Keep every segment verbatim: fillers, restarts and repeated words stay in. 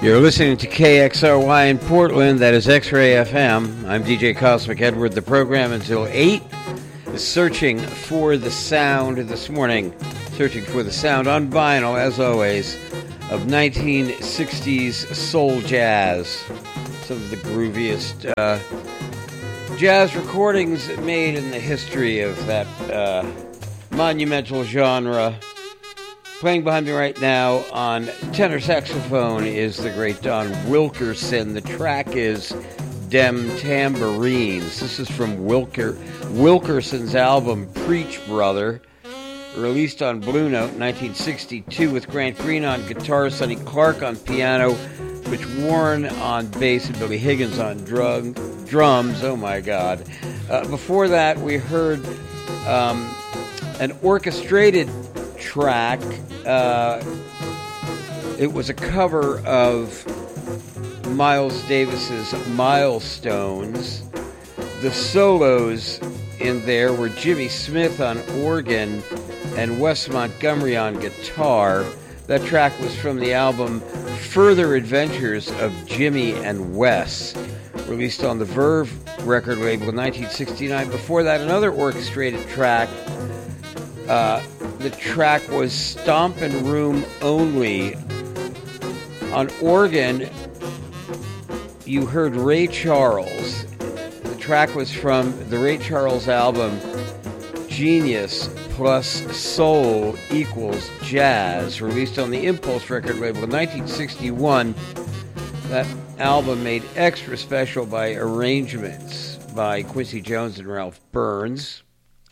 You're listening to K X R Y in Portland, that is X-Ray F M. I'm D J Cosmic Edward. The program until eight is Searching for the Sound this morning. Searching for the sound on vinyl, as always, of nineteen sixties soul jazz. Some of the grooviest uh, jazz recordings made in the history of that uh, monumental genre. Playing behind me right now on tenor saxophone is the great Don Wilkerson. The track is Dem Tambourines. This is from Wilker Wilkerson's album Preach Brother, released on Blue Note in nineteen sixty-two with Grant Green on guitar, Sonny Clark on piano, Rich Warren on bass, and Billy Higgins on drum, drums. Oh my God. Uh, before that, we heard um, an orchestrated track. Uh, it was a cover of Miles Davis's Milestones. The solos in there were Jimmy Smith on organ and Wes Montgomery on guitar. That track was from the album Further Adventures of Jimmy and Wes, released on the Verve record label in nineteen sixty-nine. Before that, another orchestrated track. Uh, the track was Stompin' Room Only. On organ, you heard Ray Charles. The track was from the Ray Charles album Genius Plus Soul Equals Jazz, released on the Impulse record label in nineteen sixty-one. That album made extra special by arrangements by Quincy Jones and Ralph Burns.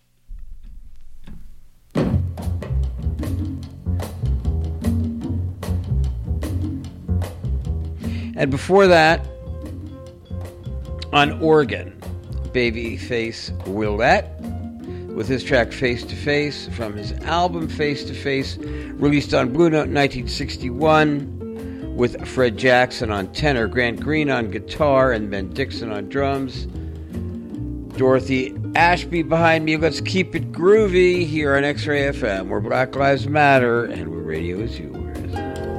And before that, on organ, Babyface Willette with his track Face to Face from his album Face to Face, released on Blue Note in nineteen sixty-one, with Fred Jackson on tenor, Grant Green on guitar, and Ben Dixon on drums. Dorothy Ashby behind me. Let's keep it groovy here on X-Ray F M, where Black Lives Matter and where radio is you.